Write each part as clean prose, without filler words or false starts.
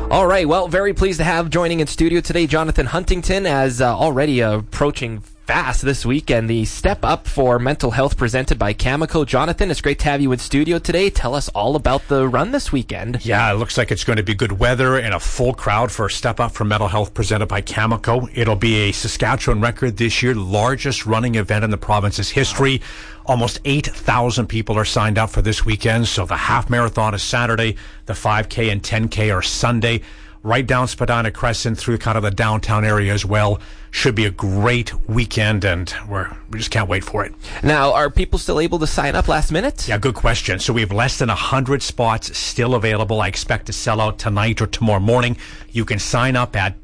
All right, well, very pleased to have joining in studio today Jonathan Huntington, as already approaching fast this weekend, the Step Up for Mental Health presented by Cameco. Jonathan, it's great to have you in studio today. Tell us all about the run this weekend. Yeah, it looks like it's going to be good weather and a full crowd for Step Up for Mental Health presented by Cameco. It'll be a Saskatchewan record this year, largest running event in the province's history. Almost 8,000 people are signed up for this weekend. So the half marathon is Saturday, the 5K and 10K are Sunday. Right down Spadina Crescent through kind of the downtown area as well. Should be a great weekend, and we just can't wait for it. Now, are people still able to sign up last minute? Yeah, good question. So we have less than 100 spots still available. I expect to sell out tonight or tomorrow morning. You can sign up at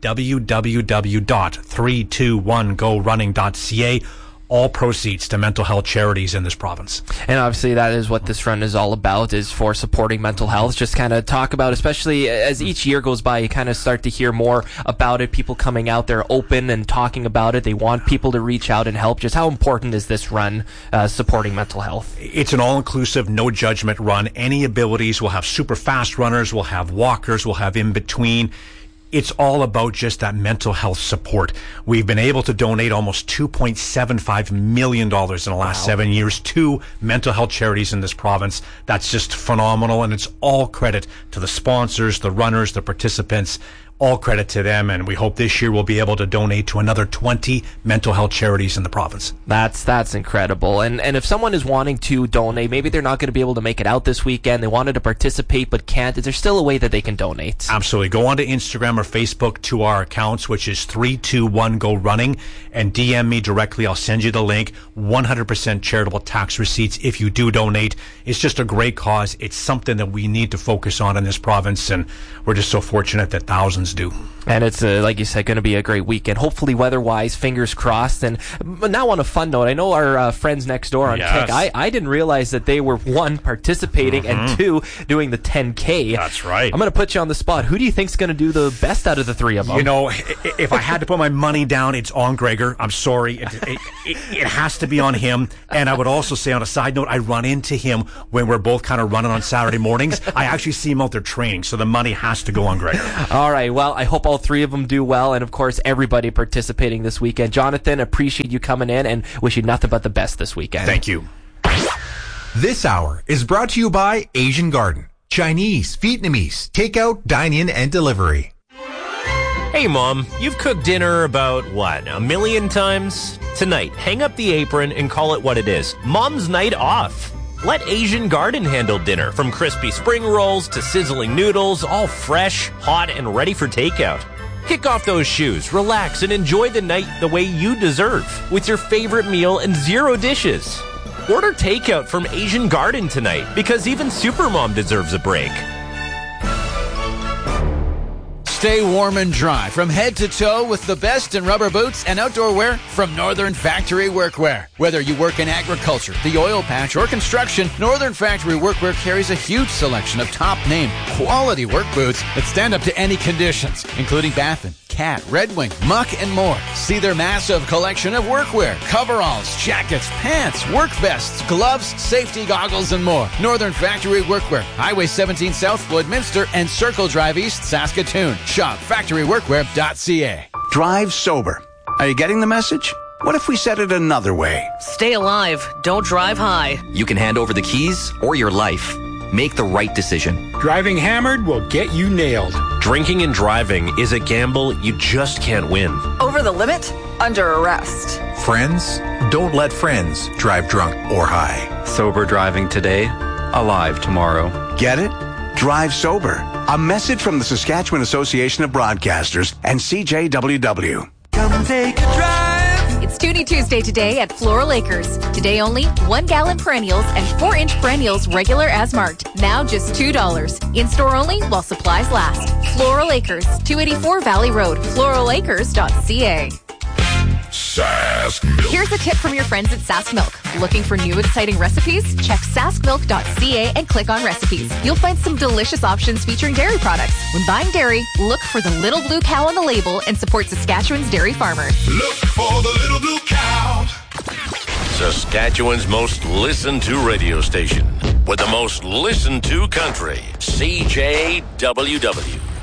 www.321gorunning.ca. All proceeds to mental health charities in this province. And obviously that is what this run is all about, is for supporting mental health. Just kind of talk about, especially as each year goes by, you kind of start to hear more about it, people coming out there open and talking about it. They want people to reach out and help. Just how important is this run supporting mental health? It's an all-inclusive, no-judgment run. Any abilities. We'll have super fast runners, we'll have walkers, we'll have in-between. It's all about just that mental health support. We've been able to donate almost $2.75 million in the last 7 years to mental health charities in this province. That's just phenomenal, and it's all credit to the sponsors, the runners, the participants. All credit to them, and we hope this year we'll be able to donate to another 20 mental health charities in the province. That's incredible. And if someone is wanting to donate, maybe they're not going to be able to make it out this weekend, they wanted to participate but can't, is there still a way that they can donate? Absolutely. Go on to Instagram or Facebook to our accounts, which is 321GoRunning, and DM me directly. I'll send you the link. 100% charitable tax receipts if you do donate. It's just a great cause. It's something that we need to focus on in this province, and we're just so fortunate that thousands do. And it's, like you said, going to be a great weekend. Hopefully weather-wise, fingers crossed. And now on a fun note, I know our friends next door on Kick, I didn't realize that they were, one, participating, and two, doing the 10K. That's right. I'm going to put you on the spot. Who do you think's going to do the best out of the three of them? You know, if I had to put my money down, it's on Gregor. I'm sorry. It has to be on him. And I would also say, on a side note, I run into him when we're both kind of running on Saturday mornings. I actually see him out there training, so the money has to go on Gregor. All right. Well, I hope all three of them do well, and of course everybody participating this weekend. Jonathan, appreciate you coming in and wish you nothing but the best this weekend. Thank you. This hour is brought to you by Asian Garden. Chinese, Vietnamese, takeout, dine-in, and delivery. Hey Mom, you've cooked dinner about, 1 million times? Tonight, hang up the apron and call it what it is. Mom's night off. Let Asian Garden handle dinner, from crispy spring rolls to sizzling noodles, all fresh, hot, and ready for takeout. Kick off those shoes, relax, and enjoy the night the way you deserve, with your favorite meal and 0 dishes. Order takeout from Asian Garden tonight, because even Supermom deserves a break. Stay warm and dry from head to toe with the best in rubber boots and outdoor wear from Northern Factory Workwear. Whether you work in agriculture, the oil patch, or construction, Northern Factory Workwear carries a huge selection of top-name, quality work boots that stand up to any conditions, including Baffin, Cat, Red Wing, Muck, and more. See their massive collection of workwear, coveralls, jackets, pants, work vests, gloves, safety goggles, and more. Northern Factory Workwear, Highway 17 South, Lloydminster, and Circle Drive East, Saskatoon. Shop factoryworkwear.ca. Drive sober. Are you getting the message? What if we said it another way? Stay alive. Don't drive high. You can hand over the keys or your life. Make the right decision. Driving hammered will get you nailed. Drinking and driving is a gamble you just can't win. Over the limit? Under arrest. Friends, don't let friends drive drunk or high. Sober driving today, alive tomorrow. Get it? Drive sober. A message from the Saskatchewan Association of Broadcasters and CJWW. Come take a drive. It's Toonie Tuesday today at Floral Acres. Today only 1 gallon perennials and 4-inch perennials regular as marked. Now just $2. In-store only while supplies last. Floral Acres, 284 Valley Road, floralacres.ca. Sask Milk. Here's a tip from your friends at Sask Milk. Looking for new exciting recipes? Check saskmilk.ca and click on recipes. You'll find some delicious options featuring dairy products. When buying dairy, look for the little blue cow on the label and support Saskatchewan's dairy farmers. Look for the little blue cow. Saskatchewan's most listened to radio station with the most listened to country, CJWW.